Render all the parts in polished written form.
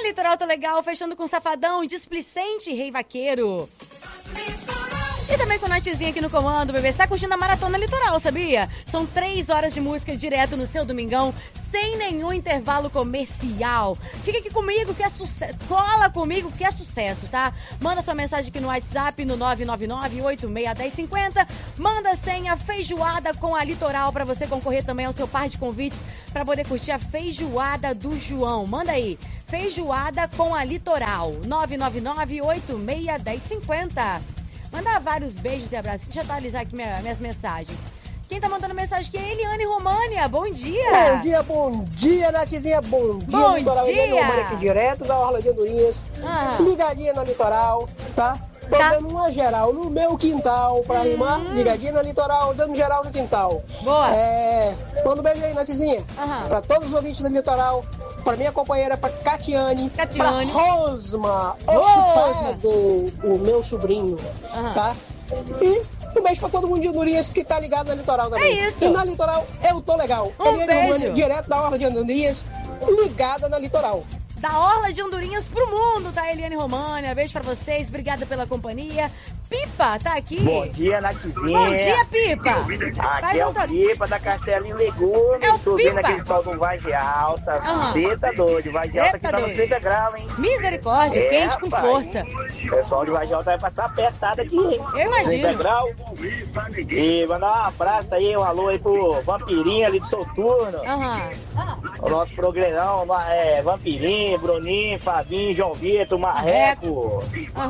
Litoral Tá Legal, fechando com Safadão, Displicente, Rei Vaqueiro. E também com a Natizinha aqui no comando, bebê. Você tá curtindo a Maratona Litoral, sabia? São 3 horas de música direto no seu domingão, sem nenhum intervalo comercial. Fica aqui comigo que é sucesso. Cola comigo que é sucesso, tá? Manda sua mensagem aqui no WhatsApp no 999-861050. Manda senha feijoada com a Litoral pra você concorrer também ao seu par de convites pra poder curtir a feijoada do João. Manda aí. Feijoada com a Litoral. 999-861050. Mandar vários beijos e abraços. Deixa eu atualizar aqui minhas mensagens. Quem tá mandando mensagem aqui é Eliane România. Bom dia. Bom dia, Natizinha. Bom dia, Bom Litoral. dia. Eliane România aqui direto da Orla de Andorinhas. Ligadinha na Litoral, tá? Tô dando uma geral no meu quintal pra rimar. Ligadinha na Litoral, dando geral no quintal. Boa. Manda um beijo aí, Natizinha. Pra todos os ouvintes da Litoral. Pra minha companheira, pra Catiane. Pra Rosma. O meu sobrinho. Tá? E um beijo pra todo mundo de Andorinhas que tá ligado na Litoral também. É isso. E na Litoral eu tô legal. Beijo. Direto da Orla de Andorinhas, ligada na Litoral. Da Orla de Andorinhas pro mundo, tá, Eliane România? Beijo pra vocês, obrigada pela companhia. Pipa, tá aqui? Bom dia, Natizinha. Bom dia, Pipa. Aqui é o Pipa da Castelinho Legumes. É o subindo Pipa. aquele sol do Vargem Alta. Você tá doido, Vargem Alta aqui tá no 30 graus, hein? Misericórdia, quente com força. O pessoal de Vargem Alta vai passar apertado aqui, hein? Eu imagino. 30 graus. E mandar um abraço aí, um alô aí pro Vampirinho ali do Soturno. O nosso programa Vampirinho, Bruninho, Fabinho, João Vitor, Marreco.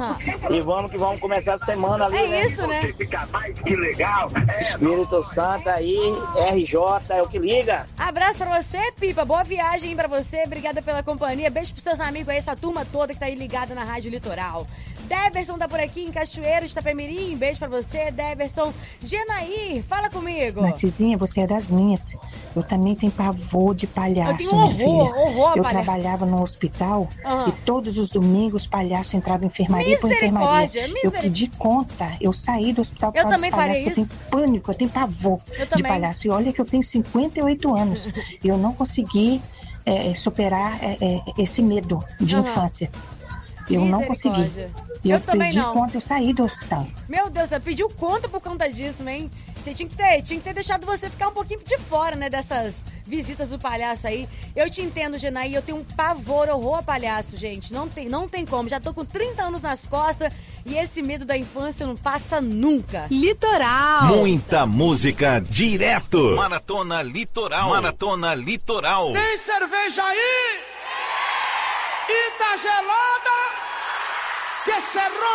E vamos que vamos começar a semana ali, É isso, né? Que legal. Espírito Santo aí, RJ, é o que liga. Abraço pra você, Pipa. Boa viagem pra você. Obrigada pela companhia. Beijo pros seus amigos aí, essa turma toda que tá aí ligada na Rádio Litoral. Deberson tá por aqui em Cachoeiro, Itapemirim. Beijo pra você, Deberson. Genair, fala comigo. Natizinha, você é das minhas. Eu também tenho pavor de palhaço, eu tenho horror, minha filha. Horror, eu palhaço. trabalhava no hospital e todos os domingos palhaço entrava em enfermaria por enfermaria. Eu pedi conta, eu saí do hospital por causa dos palhaços. Eu tenho pânico, eu tenho pavor de palhaço. E olha que eu tenho 58 anos. E eu não consegui superar esse medo de infância. Eu não consegui. Eu pedi conta, eu saí do hospital. Meu Deus, você pediu conta por conta disso, hein? Você tinha que ter deixado você ficar um pouquinho de fora, né, dessas visitas do palhaço aí. Eu te entendo, Genaí, eu tenho um pavor, horror a palhaço, gente. Não tem como. Já tô com 30 anos nas costas e esse medo da infância não passa nunca. Litoral. Muita música direto. Maratona Litoral. Maratona Litoral. Tem cerveja aí? E tá gelada? Que cerrou!